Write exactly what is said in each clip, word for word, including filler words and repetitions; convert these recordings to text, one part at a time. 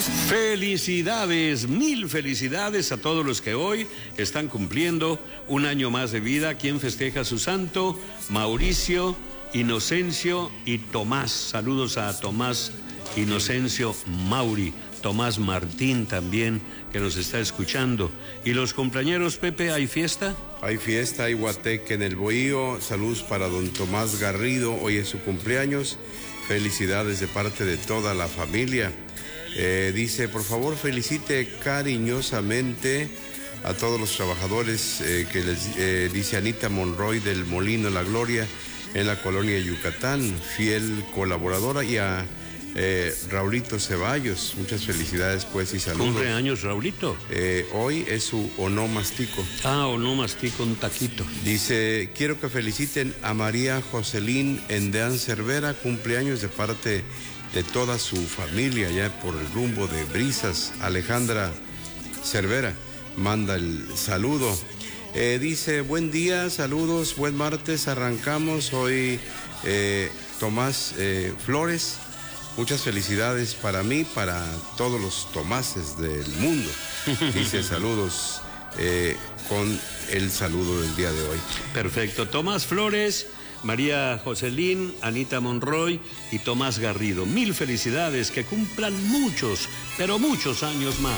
Felicidades, mil felicidades a todos los que hoy están cumpliendo un año más de vida. ¿Quién festeja su santo? Mauricio, Inocencio y Tomás. Saludos a Tomás, Inocencio, Mauri, Tomás Martín también, que nos está escuchando. ¿Y los compañeros, Pepe, hay fiesta? Hay fiesta, hay guateque en el Bohío. Saludos para don Tomás Garrido, hoy es su cumpleaños. Felicidades de parte de toda la familia. Eh, dice, por favor, felicite cariñosamente a todos los trabajadores eh, que les eh, dice Anita Monroy del Molino La Gloria en la colonia Yucatán, fiel colaboradora, y a eh, Raulito Ceballos. Muchas felicidades, pues, y saludos. ¿Cumpleaños, Raulito? Eh, hoy es su onomastico. Ah, onomastico, un taquito. Dice, quiero que feliciten a María Joselín Endean Cervera, cumpleaños de parte de toda su familia, ya por el rumbo de Brisas. Alejandra Cervera manda el saludo. Eh, dice, buen día, saludos, buen martes, arrancamos hoy. eh, Tomás eh, Flores, muchas felicidades para mí, para todos los Tomases del mundo. Dice, saludos eh, con el saludo del día de hoy. Perfecto, Tomás Flores, María Joselín, Anita Monroy y Tomás Garrido. Mil felicidades, que cumplan muchos, pero muchos años más.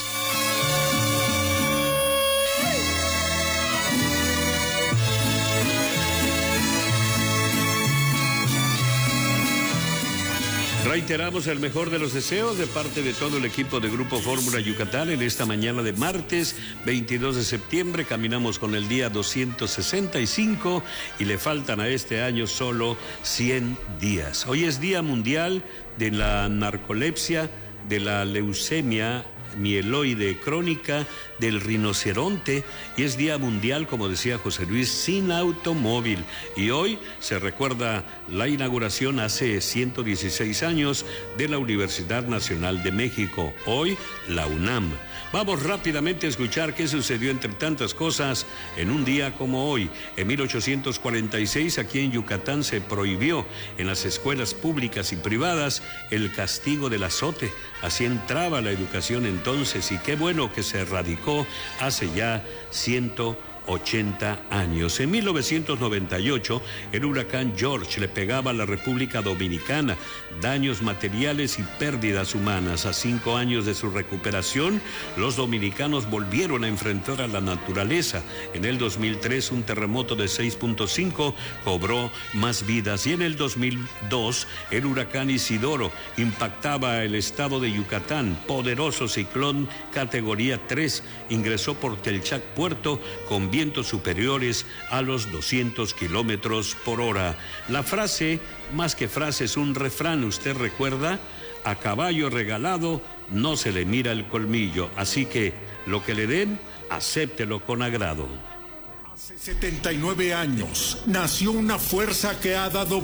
Reiteramos el mejor de los deseos de parte de todo el equipo de Grupo Fórmula Yucatán en esta mañana de martes veintidós de septiembre. Caminamos con el día doscientos sesenta y cinco y le faltan a este año solo cien días. Hoy es Día Mundial de la Narcolepsia, de la Leucemia mieloide crónica, del rinoceronte, y es Día Mundial, como decía José Luis, sin automóvil. Y hoy se recuerda la inauguración hace ciento dieciséis años de la Universidad Nacional de México, hoy la UNAM. Vamos rápidamente a escuchar qué sucedió entre tantas cosas en un día como hoy. En mil ochocientos cuarenta y seis, aquí en Yucatán, se prohibió en las escuelas públicas y privadas el castigo del azote. Así entraba la educación entonces, y qué bueno que se erradicó hace ya ciento ochenta años. En mil novecientos noventa y ocho, el huracán George le pegaba a la República Dominicana, daños materiales y pérdidas humanas. A cinco años de su recuperación, los dominicanos volvieron a enfrentar a la naturaleza. En el dos mil tres, un terremoto de seis punto cinco cobró más vidas, y en el dos mil dos, el huracán Isidoro impactaba el estado de Yucatán. Poderoso ciclón categoría tres ingresó por Telchac Puerto con vientos superiores a los doscientos kilómetros por hora. La frase, más que frase, es un refrán. ¿Usted recuerda? A caballo regalado no se le mira el colmillo. Así que lo que le den, acéptelo con agrado. Hace setenta y nueve años nació una fuerza que ha dado